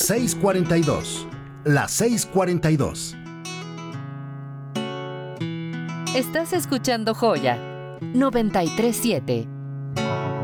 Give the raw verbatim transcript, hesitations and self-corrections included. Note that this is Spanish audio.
seis cuarenta y dos. La seis cuarenta y dos. Estás escuchando Joya noventa y tres punto siete.